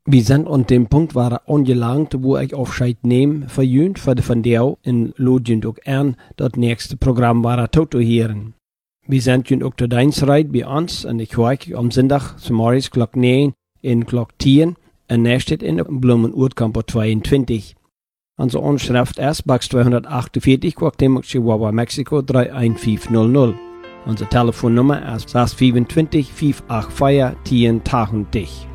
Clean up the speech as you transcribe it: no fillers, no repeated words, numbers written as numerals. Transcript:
Wir sind an dem Punkt, waar angelangt, wo ich Aufscheid nehme, verjünt von der in Lodjent auch an, das nächste Programm war zu hören. Wir sind jünt auch zu Deinsreit bei uns, und ich höre am Sonntag, zum Morgens, Glock 9 in Glock 10, und nächstes in Blumen-Urtkampo 22. Unsere Anschrift ist Box 248, Cuauhtémoc, Chihuahua, Mexiko 31500. Unsere Telefonnummer ist 625 584 1080.